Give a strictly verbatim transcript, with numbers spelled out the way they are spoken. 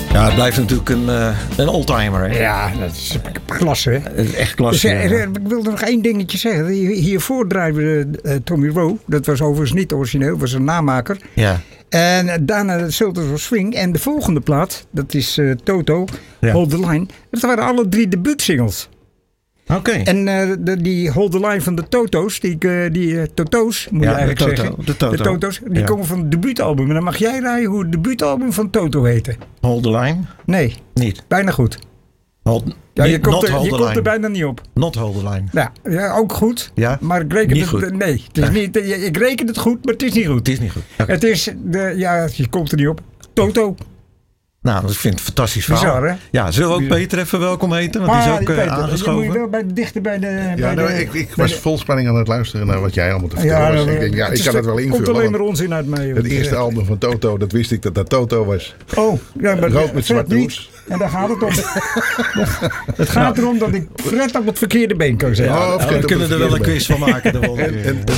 Ja, het blijft natuurlijk een, uh, een oldtimer. Hè? Ja, dat is klasse. Hè? Echt klasse. Dus, uh, ja. Ik wilde nog één dingetje zeggen. Hiervoor draaide uh, Tommy Rowe. Dat was overigens niet origineel. Dat was een namaker. Ja. En daarna Sultans of Swing. En de volgende plaat, dat is uh, Toto, ja. Hold the Line. Dat waren alle drie debuutsingles. Oké. Okay. En uh, de, die Hold the Line van de Toto's, die, uh, die uh, Toto's moet ja, je eigenlijk de toto, zeggen. De, toto. de Toto's, die ja. komen van het debuutalbum. En dan mag jij rijden hoe het debuutalbum van Toto heette. Hold the Line? Nee. Niet? Bijna goed. Hold, ja, je niet, komt, er, hold je komt er bijna niet op. Not Hold the Line. Ja, ja ook goed. Ja? Maar ik reken niet het goed. Nee, het is ja. niet, ik reken het goed, maar het is niet goed. Het is niet goed. Okay. Het is, de, ja, je komt er niet op. Toto. Nou, dat vind ik een fantastisch verhaal. Bizar, hè? Ja, zullen we ook Peter even welkom heten? Want maar, die is ook Peter, uh, aangeschoven. Je moet je wel bij, dichter bij de... Ja, bij nou, de, ik, ik was vol spanning aan het luisteren naar wat jij allemaal te vertellen ja, was. nou, Ik denk, ja, ik kan het wel invullen. Er komt alleen maar onzin uit mee. Het eerste album van Toto, dat wist ik dat dat Toto was. Oh, ja, maar rood met zwart hoes. En daar gaat het om. Het gaat nou. erom dat ik Fred op het verkeerde been kan zeggen. Ja, oh, we kunnen er wel een quiz van maken. De en, en, en